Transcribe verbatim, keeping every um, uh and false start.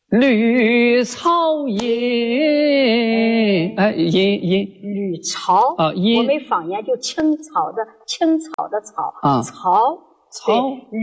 绿草茵，哎，茵茵绿草啊，茵。 我们方言就青草的青草的草啊， 草草。